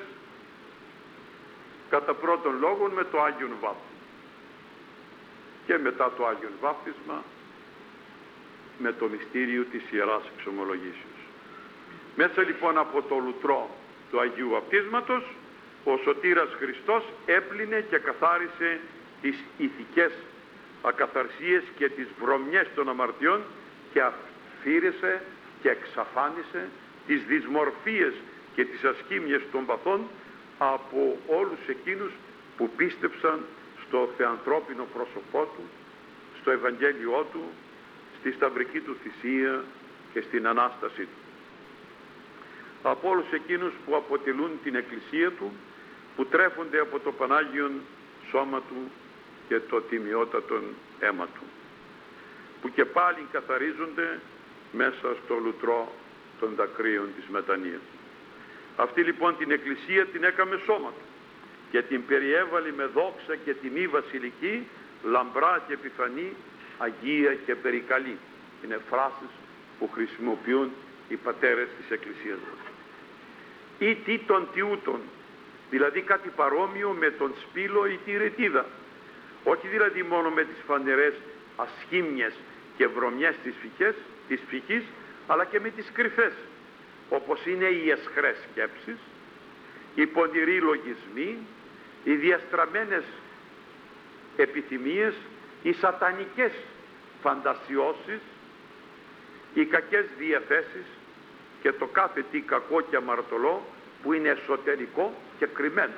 Κατά πρώτον λόγον με το Άγιον Βάπτισμα, και μετά το Άγιον Βάπτισμα με το μυστήριο της Ιεράς Εξομολογήσεως. Μέσα λοιπόν από το λουτρό του Αγίου Βαπτίσματος ο Σωτήρας Χριστός έπλυνε και καθάρισε τις ηθικές ακαθαρσίες και τις βρωμιές των αμαρτιών και αφήρησε και εξαφάνισε τις δυσμορφίες και τις ασχήμιες των παθών από όλους εκείνους που πίστεψαν στο θεανθρώπινο πρόσωπό του, στο Ευαγγέλιό του, στη σταυρική του θυσία και στην Ανάστασή του. Από όλους εκείνους που αποτελούν την Εκκλησία του, που τρέφονται από το Πανάγιον σώμα του και το τιμιότατον αίμα του, που και πάλι καθαρίζονται μέσα στο λουτρό των δακρύων της μετανοίας. Αυτή λοιπόν την Εκκλησία την έκαμε σώμα του και την περιέβαλε με δόξα και τιμή βασιλική, λαμπρά και επιφανή, αγία και περικαλή. Είναι φράσεις που χρησιμοποιούν οι πατέρες της Εκκλησίας μας. Ή τι των τιούτων, δηλαδή κάτι παρόμοιο με τον σπήλο ή τη ρητίδα. Όχι δηλαδή μόνο με τις φανερές ασχήμιες και βρωμιές της ψυχής, αλλά και με τις κρυφές, όπως είναι οι αισχρές σκέψεις, οι πονηροί λογισμοί, οι διαστραμμένες επιθυμίες, οι σατανικές φαντασιώσεις, οι κακές διαθέσεις και το κάθε τι κακό και αμαρτωλό που είναι εσωτερικό και κρυμμένο.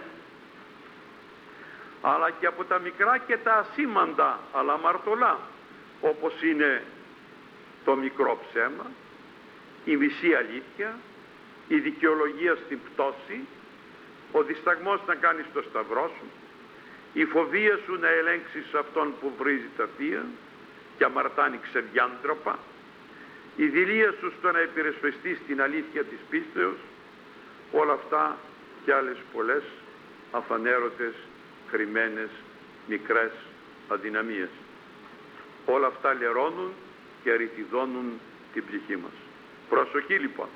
Αλλά και από τα μικρά και τα ασήμαντα αλλά αμαρτωλά, όπως είναι το μικρό ψέμα, η μισή αλήθεια, η δικαιολογία στην πτώση, ο δισταγμός να κάνεις το σταυρό σου, η φοβία σου να ελέγξεις αυτόν που βρίζει τα θεία και αμαρτάνει ξεδιάντροπα, η δειλία σου στο να υπερασπιστείς την αλήθεια της πίστεως, όλα αυτά και άλλες πολλές αφανέρωτες, κρυμμένες, μικρές αδυναμίες. Όλα αυτά λερώνουν και ρητιδώνουν την ψυχή μας. Προσοχή λοιπόν.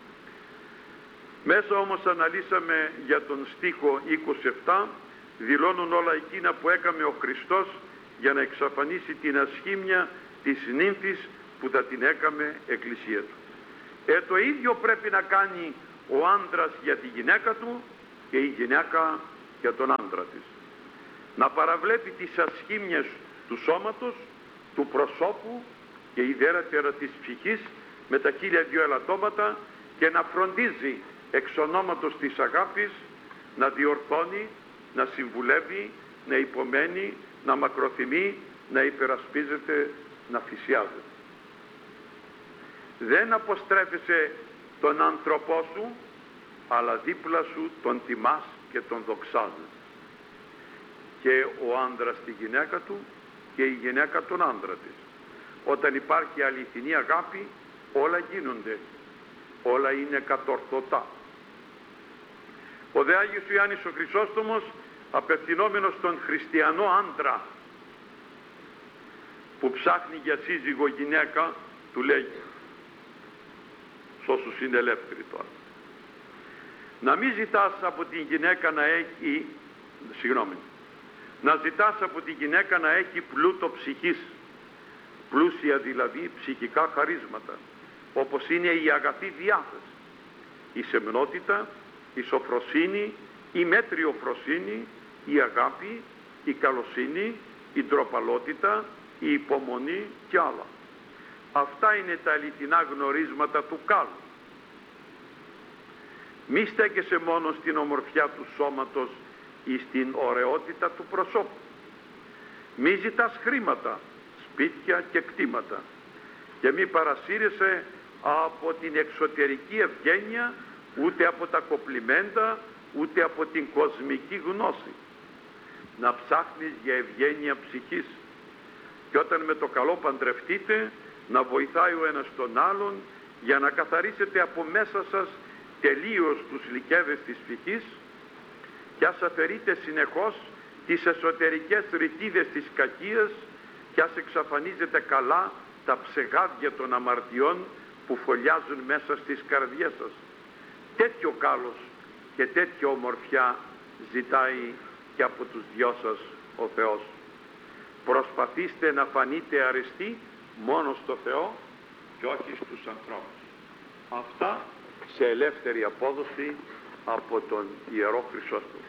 Μέσα όμως αναλύσαμε για τον στίχο 27, δηλώνουν όλα εκείνα που έκαμε ο Χριστός για να εξαφανίσει την ασχήμια της νύμφης που θα την έκαμε εκκλησία του. Το ίδιο πρέπει να κάνει ο άντρας για τη γυναίκα του και η γυναίκα για τον άντρα της. Να παραβλέπει τις ασχήμιες του σώματος, του προσώπου και ιδιαίτερα της ψυχής με τα 1002 ελαττώματα και να φροντίζει εξ ονόματος της αγάπης να διορθώνει, να συμβουλεύει, να υπομένει, να μακροθυμεί, να υπερασπίζεται, να θυσιάζεται. Δεν αποστρέφεσαι τον άνθρωπό σου, αλλά δίπλα σου τον τιμάς και τον δοξάζεις. Και ο άντρας τη γυναίκα του και η γυναίκα τον άντρα της. Όταν υπάρχει αληθινή αγάπη, όλα γίνονται, όλα είναι κατορθωτά. Ο δε Άγιος Ιωάννης ο Χρυσόστομος, απευθυνόμενος στον χριστιανό άντρα που ψάχνει για σύζυγο γυναίκα, του λέγει, σ' όσους είναι ελεύθεροι τώρα, να μην ζητάς από την γυναίκα να έχει, να ζητάς από τη γυναίκα να έχει πλούτο ψυχής, πλούσια δηλαδή ψυχικά χαρίσματα, όπως είναι η αγαθή διάθεση, η σεμνότητα, η σοφροσύνη, η μέτριοφροσύνη, η αγάπη, η καλοσύνη, η ντροπαλότητα, η υπομονή και άλλα. Αυτά είναι τα αληθινά γνωρίσματα του κάλου. Μη στέκεσαι μόνο στην ομορφιά του σώματος ή στην ωραιότητα του προσώπου. Μη ζητάς χρήματα, σπίτια και κτήματα και μη παρασύρεσαι από την εξωτερική ευγένεια, ούτε από τα κοπλιμέντα, ούτε από την κοσμική γνώση. Να ψάχνεις για ευγένεια ψυχής και όταν με το καλό παντρευτείτε, να βοηθάει ο ένας τον άλλον για να καθαρίσετε από μέσα σας τελείως τους λυκεύες της ψυχής και ας αφαιρείτε συνεχώς τις εσωτερικές ρητίδες της κακίας και ας εξαφανίζετε καλά τα ψεγάδια των αμαρτιών που φωλιάζουν μέσα στις καρδιές σας. Τέτοιο κάλος και τέτοια ομορφιά ζητάει και από τους δυο σας ο Θεός. Προσπαθήστε να φανείτε αρεστοί μόνο στο Θεό και όχι στους ανθρώπους. Αυτά σε ελεύθερη απόδοση από τον Ιερό Χρυσόστομο.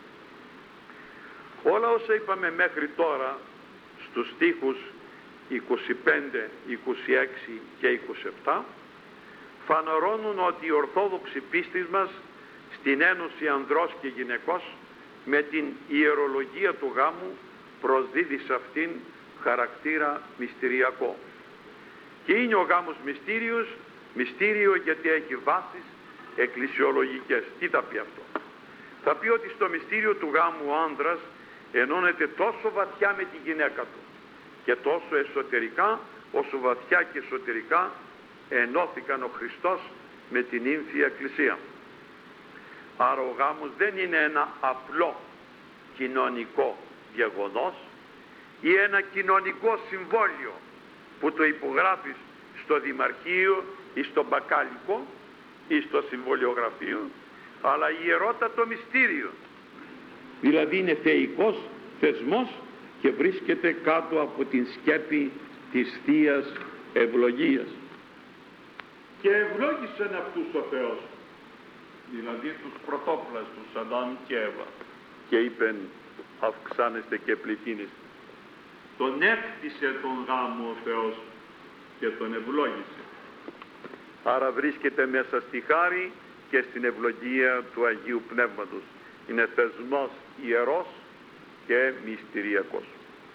Όλα όσα είπαμε μέχρι τώρα στους στίχους 25, 26 και 27 φανερώνουν ότι η ορθόδοξη πίστη μας στην ένωση ανδρός και γυναικός με την ιερολογία του γάμου προσδίδει σε αυτήν χαρακτήρα μυστηριακό. Και είναι ο γάμος μυστήριο γιατί έχει βάσεις εκκλησιολογικές. Τι θα πει αυτό? Θα πει ότι στο μυστήριο του γάμου ο άνδρας ενώνεται τόσο βαθιά με τη γυναίκα του και τόσο εσωτερικά όσο βαθιά και εσωτερικά ενώθηκαν ο Χριστός με την ύμφια Εκκλησία. Άρα ο γάμος δεν είναι ένα απλό κοινωνικό γεγονός ή ένα κοινωνικό συμβόλιο που το υπογράφεις στο δημαρχείο ή στο μπακάλικο ή στο συμβολιογραφείο, αλλά ιερότατο μυστήριο. Δηλαδή είναι θεϊκός θεσμός και βρίσκεται κάτω από την σκέπη της Θείας ευλογίας. Και ευλόγησεν αυτούς ο Θεός, δηλαδή τους πρωτόπλαστους Αδάμ και Εύα, και είπεν αυξάνεστε και πληθύνεστε. Τον έκτισε τον γάμο ο Θεός και τον ευλόγησε. Άρα βρίσκεται μέσα στη χάρη και στην ευλογία του Αγίου Πνεύματος. Είναι θεσμός ιερός και μυστηριακός.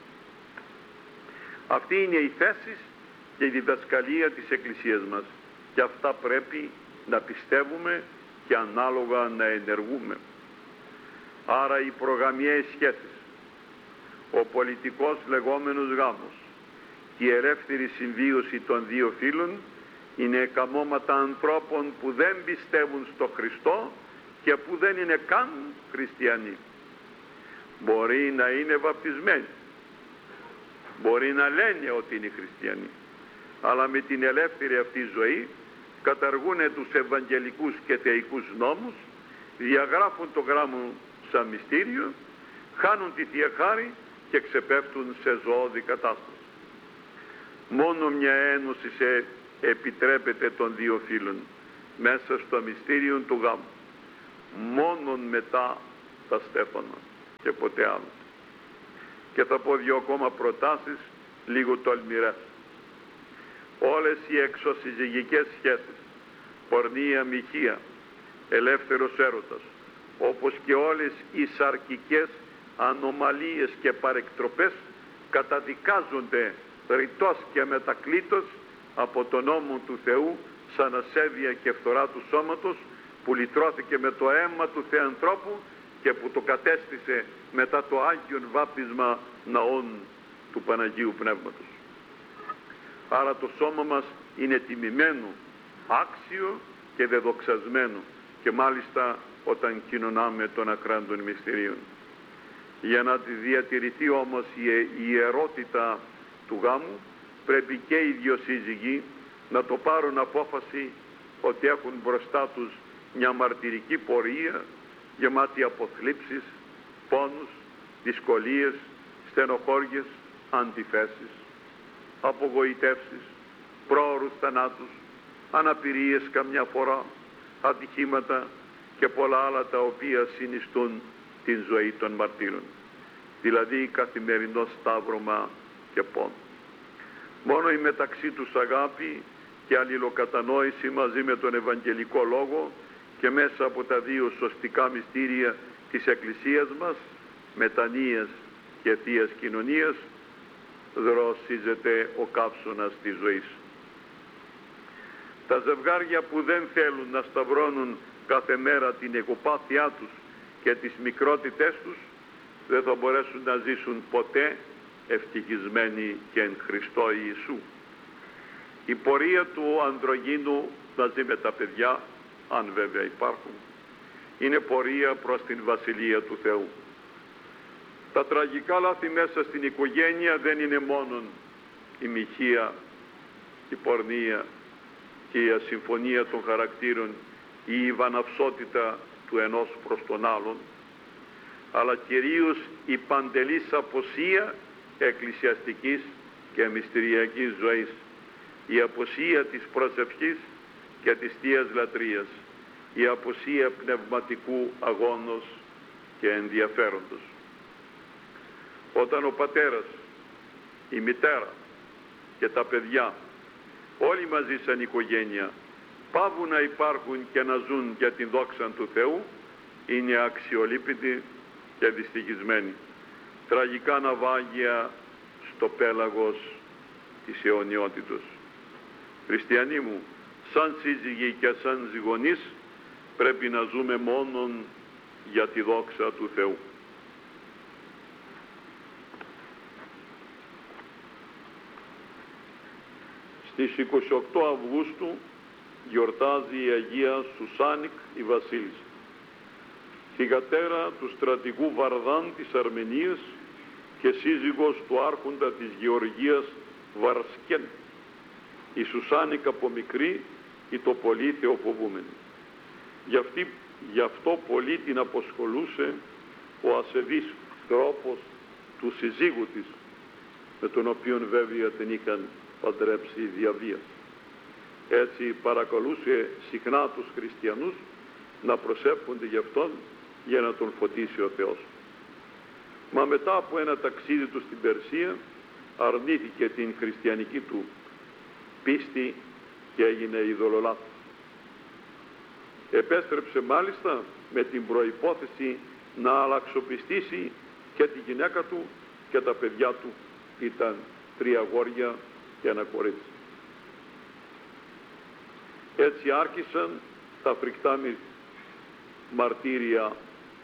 Αυτή είναι η θέση και η διδασκαλία της Εκκλησίας μας και αυτά πρέπει να πιστεύουμε και ανάλογα να ενεργούμε. Άρα οι προγαμιαίες σχέσεις, ο πολιτικός λεγόμενος γάμος και η ελεύθερη συμβίωση των δύο φύλων είναι καμώματα ανθρώπων που δεν πιστεύουν στο Χριστό και που δεν είναι καν χριστιανοί. Μπορεί να είναι βαπτισμένοι, μπορεί να λένε ότι είναι χριστιανοί, αλλά με την ελεύθερη αυτή ζωή καταργούν τους ευαγγελικούς και θεϊκούς νόμους, διαγράφουν το γράμμο σαν μυστήριο, χάνουν τη Θεία Χάρη και ξεπέφτουν σε ζωώδη κατάσταση. Μόνο μια ένωση επιτρέπεται των δύο φύλων μέσα στο μυστήριο του γάμου. Μόνον μετά τα στέφανα και ποτέ άλλο. Και θα πω δύο ακόμα προτάσεις λίγο τολμηρές. Όλες οι εξωσυζυγικές σχέσεις, πορνεία, μοιχεία, ελεύθερος έρωτας, όπως και όλες οι σαρκικές ανομαλίες και παρεκτροπές καταδικάζονται ρητός και μετακλήτως από τον νόμο του Θεού σαν ασέβεια και φθορά του σώματος, που λυτρώθηκε με το αίμα του Θεανθρώπου και που το κατέστησε μετά το Άγιον βάπτισμα ναών του Παναγίου Πνεύματος. Άρα το σώμα μας είναι τιμημένο, άξιο και δεδοξασμένο, και μάλιστα όταν κοινωνάμε των ακράντων μυστηρίων. Για να διατηρηθεί όμως η ιερότητα του γάμου, πρέπει και οι δύο σύζυγοι να το πάρουν απόφαση ότι έχουν μπροστά τους μια μαρτυρική πορεία γεμάτη από θλίψεις, πόνους, δυσκολίες, στενοχώριες, αντιθέσεις, απογοητεύσεις, πρόωρους θανάτους, αναπηρίες καμιά φορά, ατυχήματα και πολλά άλλα τα οποία συνιστούν την ζωή των μαρτύρων, δηλαδή καθημερινό σταύρωμα και πόνο. Μόνο η μεταξύ τους αγάπη και αλληλοκατανόηση μαζί με τον Ευαγγελικό Λόγο και μέσα από τα δύο σωστικά μυστήρια της Εκκλησίας μας, μετανοίας και θείας κοινωνίας, δροσίζεται ο καύσωνας της ζωής. Τα ζευγάρια που δεν θέλουν να σταυρώνουν κάθε μέρα την εγωπάθειά τους και τις μικρότητές τους, δεν θα μπορέσουν να ζήσουν ποτέ ευτυχισμένοι και εν Χριστώ Ιησού. Η πορεία του ανδρογίνου μαζί με τα παιδιά, αν βέβαια υπάρχουν, είναι πορεία προς την Βασιλεία του Θεού. Τα τραγικά λάθη μέσα στην οικογένεια δεν είναι μόνον η μοιχεία, η πορνεία και η ασυμφωνία των χαρακτήρων ή η βαναυσότητα του ενός προς τον άλλον, αλλά κυρίως η παντελής αποσία εκκλησιαστικής και μυστηριακής ζωής, η αποσία της προσευχής και της θείας λατρείας, η αποσία πνευματικού αγώνος και ενδιαφέροντος. Όταν ο πατέρας, η μητέρα και τα παιδιά όλοι μαζί σαν οικογένεια πάβουν να υπάρχουν και να ζουν για την δόξα του Θεού, είναι αξιολύπητοι και δυστυχισμένοι, τραγικά ναυάγια στο πέλαγος της αιωνιότητος. Χριστιανοί μου, σαν σύζυγοι και σαν ζυγονείς πρέπει να ζούμε μόνον για τη δόξα του Θεού. Στις 28 Αυγούστου γιορτάζει η Αγία Σουσάνικ η Βασίλισσα, θυγατέρα του στρατηγού Βαρδάν της Αρμενίας και σύζυγος του άρχοντα της Γεωργίας Βαρσκέν. Η Σουσάνικ από μικρή ή το πολύ θεοφοβούμενη. Γι' αυτό πολύ την αποσχολούσε ο ασεβής τρόπος του συζύγου της, με τον οποίον βέβαια την είχαν παντρέψει διαβίας. Έτσι παρακαλούσε συχνά τους χριστιανούς να προσεύχονται γι' αυτόν για να τον φωτίσει ο Θεός. Μα μετά από ένα ταξίδι του στην Περσία αρνήθηκε την χριστιανική του πίστη και έγινε ειδωλολάτρος. Επέστρεψε μάλιστα με την προϋπόθεση να αλλαξοπιστήσει και τη γυναίκα του και τα παιδιά του. Ήταν 3 αγόρια και 1 κορίτσι. Έτσι άρχισαν τα φρικτά μαρτύρια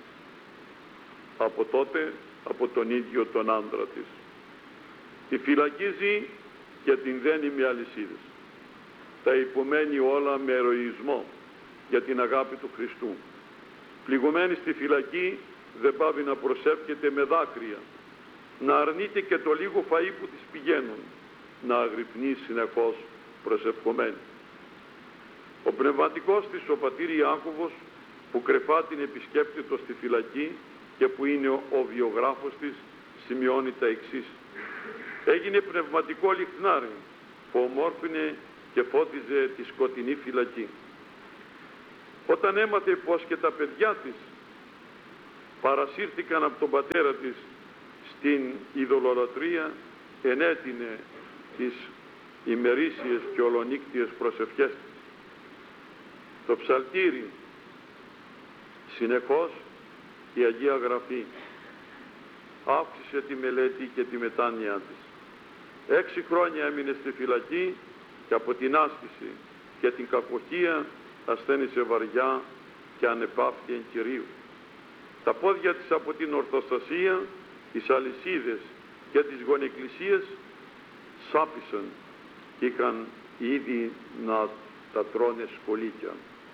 από τότε από τον ίδιο τον άντρα της. Τη φυλακίζει και την δένει με αλυσίδες. Τα υπομένει όλα με ερωισμό για την αγάπη του Χριστού. Πληγωμένη στη φυλακή δεν πάβει να προσεύχεται με δάκρυα, να αρνείται και το λίγο φαΐ που της πηγαίνουν, να αγρυπνεί συνεχώς προσευχομένη. Ο πνευματικός της, ο πατήρ Ιάκωβος, που κρεφά την επισκέπτεται στη φυλακή και που είναι ο βιογράφος της, σημειώνει τα εξής: έγινε πνευματικό λιχνάρι που ομόρφινε και φώτιζε τη σκοτεινή φυλακή. Όταν έμαθε πως και τα παιδιά της παρασύρθηκαν από τον πατέρα της στην ειδωλολατρία, ενέτεινε τις ημερήσιες και ολονύκτιες προσευχές της. Το ψαλτήρι, συνεχώς η Αγία Γραφή, αύξησε τη μελέτη και τη μετάνοιά της. 6 χρόνια έμεινε στη φυλακή και από την άσκηση και την κακοχία ασθένησε βαριά και ανεπαύτη εν Κυρίου. Τα πόδια της από την ορθοστασία, τις αλυσίδες και τις γονεκκλησίες σάπισαν και είχαν ήδη να τα τρώνε σκολίκια.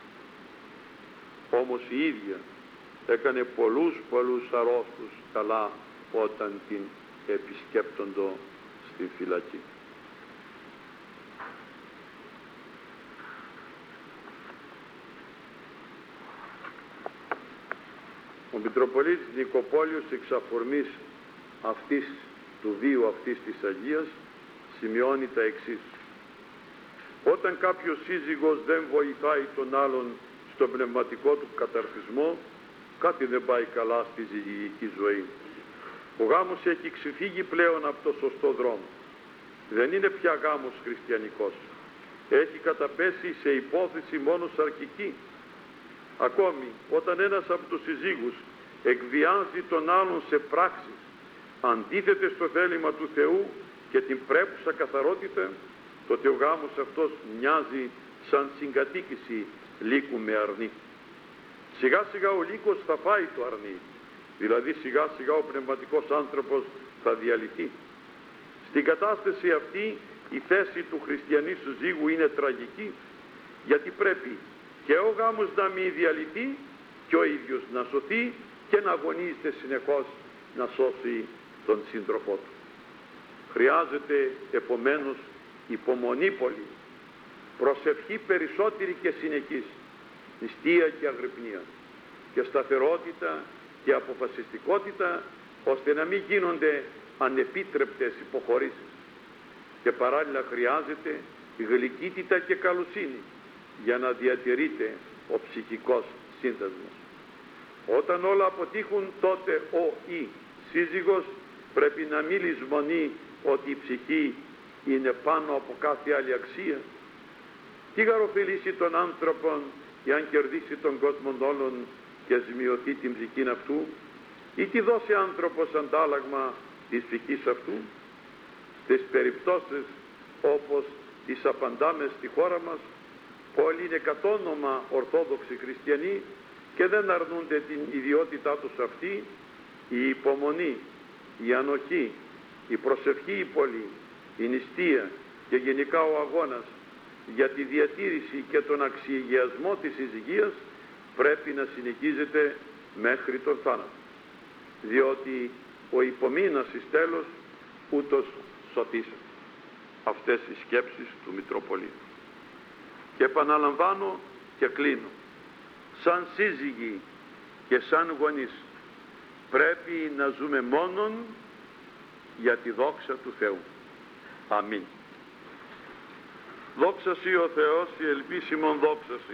Όμως η ίδια έκανε πολλούς αρρώστους καλά όταν την επισκέπτοντο στη φυλακή. Ο Μητροπολίτης Νικοπόλιος, εξ αφορμής του βίου αυτής της Αγίας, σημειώνει τα εξής: όταν κάποιος σύζυγος δεν βοηθάει τον άλλον στον πνευματικό του καταρτισμό, κάτι δεν πάει καλά στη ζυγική ζωή. Ο γάμος έχει ξεφύγει πλέον από το σωστό δρόμο. Δεν είναι πια γάμος χριστιανικός. Έχει καταπέσει σε υπόθεση μόνο σαρκική. Ακόμη, όταν ένας από τους συζύγους εκβιάζει τον άλλον σε πράξεις αντίθετες στο θέλημα του Θεού και την πρέπουσα καθαρότητα, τότε ο γάμος αυτός μοιάζει σαν συγκατοίκηση λύκου με αρνί. Σιγά σιγά ο λύκος θα φάει το αρνί, δηλαδή σιγά σιγά ο πνευματικός άνθρωπος θα διαλυθεί. Στην κατάσταση αυτή η θέση του χριστιανού συζύγου είναι τραγική, γιατί πρέπει και ο γάμος να μην διαλυθεί και ο ίδιος να σωθεί και να αγωνίζεται συνεχώς να σώσει τον σύντροφό του. Χρειάζεται επομένως υπομονή πολύ, προσευχή περισσότερη και συνεχής, νηστεία και αγρυπνία και σταθερότητα και αποφασιστικότητα, ώστε να μην γίνονται ανεπίτρεπτες υποχωρήσεις. Και παράλληλα χρειάζεται γλυκύτητα και καλοσύνη για να διατηρείται ο ψυχικός σύνδεσμος. Όταν όλα αποτύχουν, τότε ο ή σύζυγος πρέπει να μην λησμονεί ότι η ψυχή είναι πάνω από κάθε άλλη αξία. Τι γαροφιλήσει τον άνθρωπον εάν κερδίσει τον κόσμο όλων και ζημιωθεί την ψυχήν αυτού, ή τι δώσει άνθρωπος αντάλλαγμα της ψυχής αυτού? Στις περιπτώσεις όπως τις απαντάμε στη χώρα μας, πολλοί είναι κατ' όνομα ορθόδοξοι χριστιανοί και δεν αρνούνται την ιδιότητά τους αυτή. Η υπομονή, η ανοχή, η προσευχή η πολύ, η νηστεία και γενικά ο αγώνας για τη διατήρηση και τον αξιεγιασμό της συζυγίας πρέπει να συνεχίζεται μέχρι τον θάνατο, διότι ο υπομείνας εις τέλος ούτως σωτήσεται. Αυτές οι σκέψεις του Μητροπολίτου. Και επαναλαμβάνω και κλείνω, σαν σύζυγοι και σαν γονείς πρέπει να ζούμε μόνον για τη δόξα του Θεού. Αμήν. Δόξα Σοι ο Θεός, η ελπίσιμον δόξα Σοι.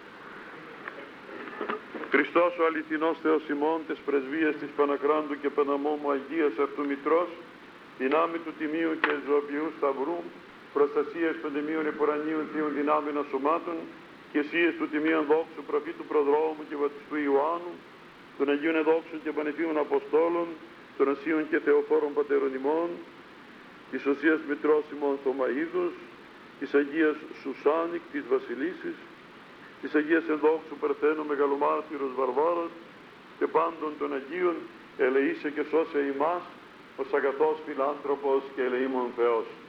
Χριστός ο αληθινός Θεός ημών, τες πρεσβείες της Πανακράντου και Παναμόμου Αγίας αυτού Μητρός, δυνάμει του Τιμίου και Ζωοποιού Σταυρού, προστασίες των Τιμίων Επουρανίων Θείων δυνάμεων ασωμάτων, και εσείς του Τιμίων δόξου προφήτου προδρόμου και βαπτιστού Ιωάννου, των Αγίων Εδόξων και Πανεφίων Αποστόλων, των Ασίων και Θεοφόρων Πατέρων ημών, της Οσίας Μητρός ημών Θωμαΐδους, της Αγίας Σουσάνικ της Βασιλίσης, της Αγίας Ενδόξου Παρθένου Μεγαλομάρτυρος Βαρβάρας και πάντων των Αγίων, ελεήσε και σώσε ημάς, ως αγαθός φιλάνθρωπος και ελεήμων Θεός.